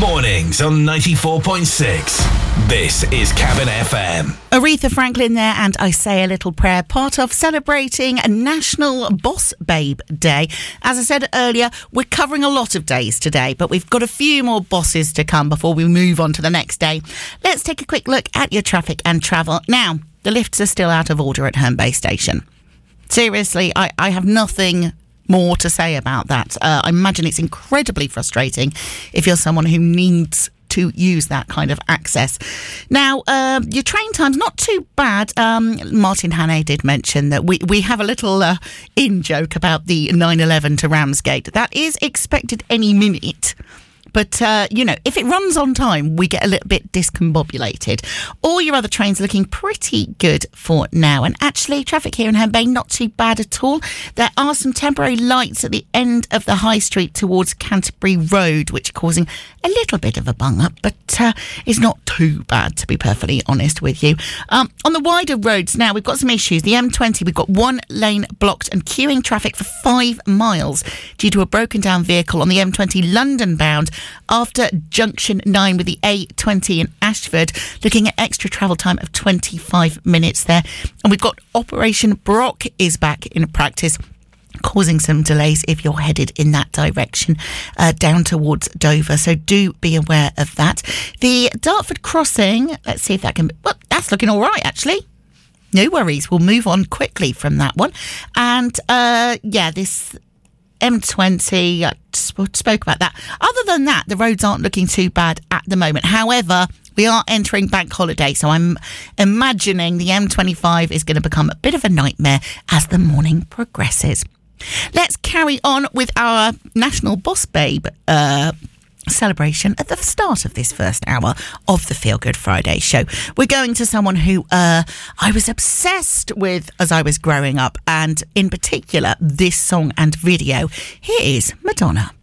Mornings on 94.6. This is Cabin FM. Aretha Franklin there, and I Say a Little Prayer, part of celebrating National Boss Babe Day. As I said earlier, we're covering a lot of days today, but we've got a few more bosses to come before we move on to the next day. Let's take a quick look at your traffic and travel. Now, the lifts are still out of order at Herne Bay Station. Seriously, I have nothing more to say about that. I imagine it's incredibly frustrating if you're someone who needs to use that kind of access. Now, your train time's not too bad. Martin Hannay did mention that we have a little in-joke about the 911 to Ramsgate. That is expected any minute. But, if it runs on time, we get a little bit discombobulated. All your other trains looking pretty good for now. And actually, traffic here in Herne Bay, not too bad at all. There are some temporary lights at the end of the High Street towards Canterbury Road, which are causing a little bit of a bung-up, but it's not too bad, to be perfectly honest with you. On the wider roads now, we've got some issues. The M20, we've got one lane blocked and queuing traffic for 5 miles due to a broken-down vehicle on the M20 London-bound after junction 9 with the A20 in Ashford, looking at extra travel time of 25 minutes there. And we've got Operation Brock is back in practice, causing some delays if you're headed in that direction down towards Dover. So do be aware of that. The Dartford crossing, let's see if that can be... Well, that's looking all right, actually. No worries. We'll move on quickly from that one. And, this M20, I spoke about that. Other than that, the roads aren't looking too bad at the moment. However, we are entering bank holiday, so I'm imagining the M25 is going to become a bit of a nightmare as the morning progresses. Let's carry on with our National Boss Babe celebration at the start of this first hour of the Feel Good Friday show. We're going to someone who I was obsessed with as I was growing up, and in particular this song and video. Here is Madonna.